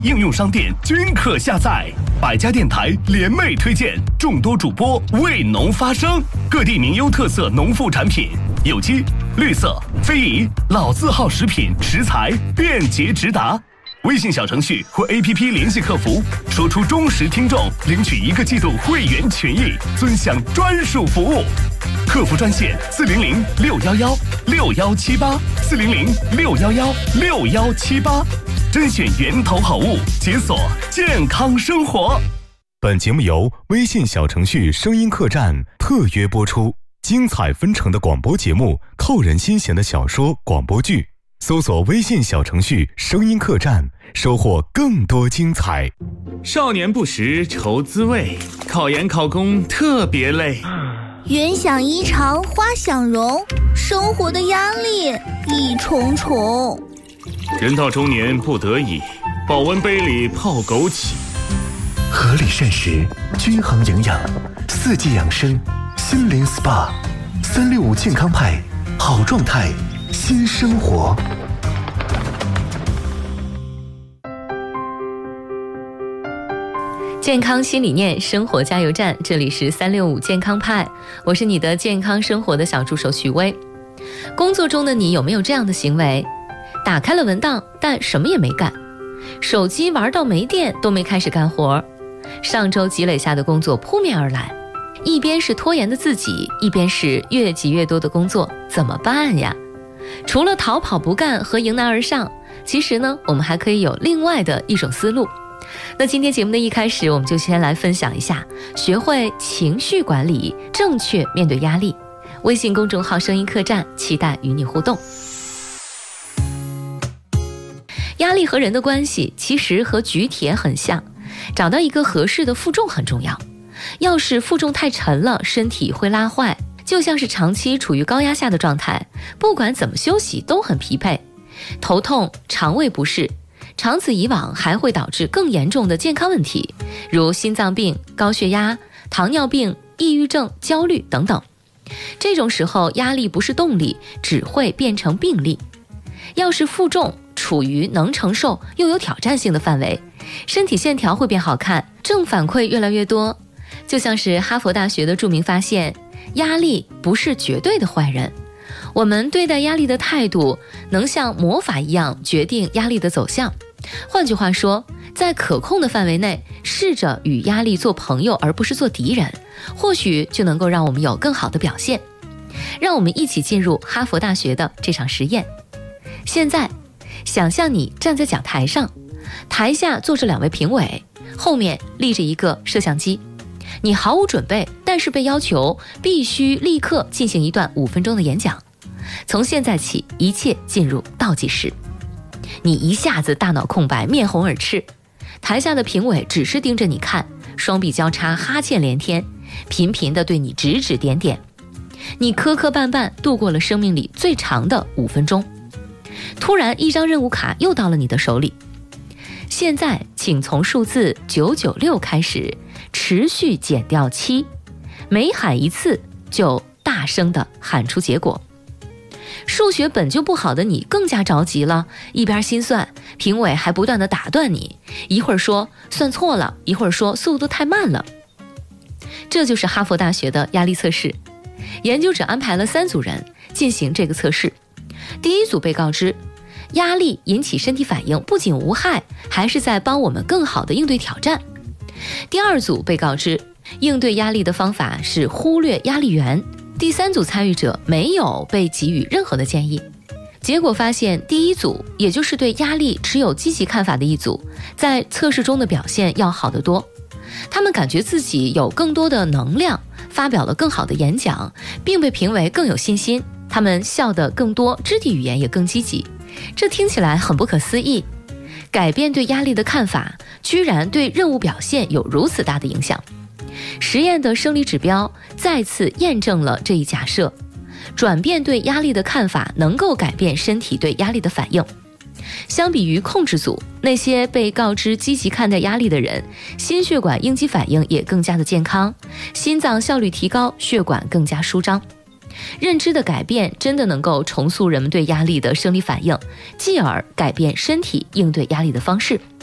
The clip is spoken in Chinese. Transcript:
应用商店均可下载。百家电台联袂推荐，众多主播为农发声，各地名优特色农副产品，有机、绿色、非遗、老字号食品食材便捷直达。微信小程序或 APP 联系客服，说出忠实听众，领取1个季度会员权益，尊享专属服务。客服专线400-611-6178，400-611-6178，甄选源头好物，解锁健康生活。本节目由微信小程序声音客栈特约播出，精彩纷呈的广播节目，扣人心弦的小说广播剧。搜索微信小程序声音客栈，收获更多精彩。 少年不识愁滋味，考研考公特别累。 云想衣裳花想容，生活的压力一重重。 人到中年不得已，保温杯里泡枸杞。 合理膳食，均衡营养，四季养生，心灵 SPA，365健康派，好状态新生活。 健康新理念，生活加油站，这里是365健康派，我是你的健康生活的小助手徐薇。工作中的你有没有这样的行为？打开了文档，但什么也没干，手机玩到没电都没开始干活，上周积累下的工作扑面而来，一边是拖延的自己，一边是越积越多的工作，怎么办呀？除了逃跑不干和迎难而上，其实呢，我们还可以有另外的一种思路。那今天节目的一开始，我们就先来分享一下学会情绪管理，正确面对压力。微信公众号声音客栈，期待与你互动。压力和人的关系其实和举铁很像，找到一个合适的负重很重要。要是负重太沉了，身体会拉坏，就像是长期处于高压下的状态，不管怎么休息都很疲惫，头痛、肠胃不适，长此以往还会导致更严重的健康问题，如心脏病、高血压、糖尿病、抑郁症、焦虑等等。这种时候，压力不是动力，只会变成病力。要是负重处于能承受又有挑战性的范围，身体线条会变好看，正反馈越来越多。就像是哈佛大学的著名发现，压力不是绝对的坏人。我们对待压力的态度能像魔法一样决定压力的走向。换句话说，在可控的范围内，试着与压力做朋友而不是做敌人，或许就能够让我们有更好的表现。让我们一起进入哈佛大学的这场实验。现在想象你站在讲台上，台下坐着2位评委，后面立着一个摄像机。你毫无准备，但是被要求必须立刻进行一段5分钟的演讲。从现在起，一切进入倒计时。你一下子大脑空白，面红耳赤，台下的评委只是盯着你看，双臂交叉，哈欠连天，频频地对你指指点点。你磕磕绊绊度过了生命里最长的5分钟。突然一张任务卡又到了你的手里，现在请从数字996开始持续减掉7，每喊一次就大声地喊出结果。数学本就不好的你更加着急了，一边心算，评委还不断地打断你，一会儿说算错了，一会儿说速度太慢了。这就是哈佛大学的压力测试。研究者安排了3组人进行这个测试。第一组被告知，压力引起身体反应不仅无害，还是在帮我们更好地应对挑战。第二组被告知，应对压力的方法是忽略压力源。第3组参与者没有被给予任何的建议。结果发现，第一组，也就是对压力持有积极看法的一组，在测试中的表现要好得多。他们感觉自己有更多的能量，发表了更好的演讲，并被评为更有信心。他们笑得更多，肢体语言也更积极。这听起来很不可思议，改变对压力的看法，居然对任务表现有如此大的影响。实验的生理指标再次验证了这一假设，转变对压力的看法能够改变身体对压力的反应。相比于控制组，那些被告知积极看待压力的人，心血管应激反应也更加的健康，心脏效率提高，血管更加舒张。认知的改变真的能够重塑人们对压力的生理反应，继而改变身体应对压力的方式。